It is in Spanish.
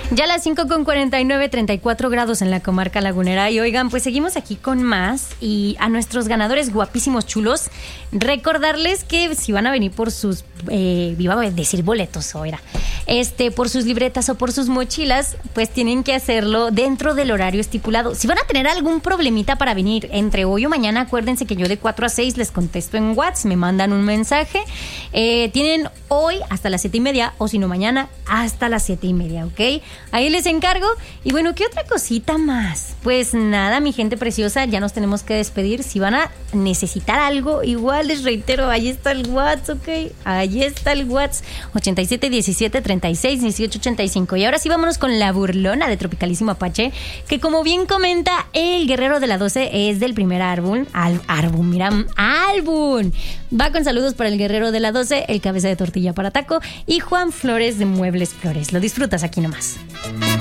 Ya a las 5:49, 34 grados en la comarca lagunera. Y oigan, pues seguimos aquí con más. Y a nuestros ganadores guapísimos, chulos, recordarles que si van a venir por sus, iba a decir boletos, o era, por sus libretas o por sus mochilas, pues tienen que hacerlo dentro del horario estipulado. Si van a tener algún problemita para venir entre hoy o mañana, acuérdense que yo de 4 a 6 les contesto en WhatsApp, me mandan un mensaje. Tienen hoy hasta las 7:30, o si no mañana hasta las 7:30, ¿ok? Ahí les encargo. Y bueno, ¿qué otra cosita más? Pues nada, mi gente preciosa, ya nos tenemos que despedir. Si van a necesitar algo, igual les reitero, ahí está el WhatsApp, ¿ok? Ahí está el WhatsApp, 87 17 36 18 85. Y ahora sí, vámonos con la burlona de Tropicalísimo Apache, que como bien comenta el guerrero de la 12, es del primer álbum. Álbum. Va con saludos para el guerrero de la 12, el cabeza de tortilla para taco, y Juan Flores de Muebles Flores. Lo disfrutas aquí nomás.